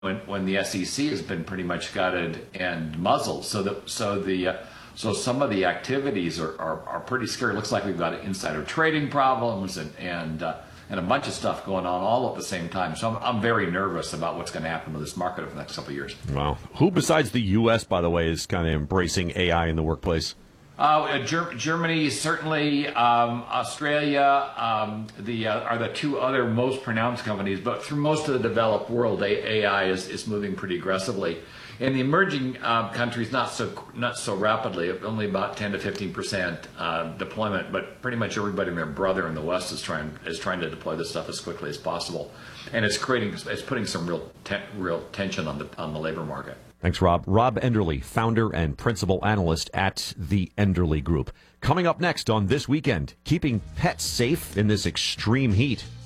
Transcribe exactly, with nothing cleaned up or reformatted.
when, when the S E C has been pretty much gutted and muzzled. So the so the uh, so some of the activities are, are, are pretty scary. It looks like we've got insider trading problems and and uh, and a bunch of stuff going on all at the same time. So I'm, I'm very nervous about what's going to happen to this market over the next couple of years. Wow. Who besides the U S, by the way, is kind of embracing A I in the workplace? Uh, Ger- Germany, certainly, um, Australia um, the, uh, are the two other most pronounced companies, but through most of the developed world, A- AI is, is moving pretty aggressively. In the emerging uh, countries, not so not so rapidly, only about ten to fifteen percent uh, deployment, but pretty much everybody and their brother in the West is trying is trying to deploy this stuff as quickly as possible, and it's creating it's putting some real te- real tension on the on the labor market. Thanks, Rob. Rob Enderle, founder and principal analyst at the Enderle Group. Coming up next on This Weekend, keeping pets safe in this extreme heat.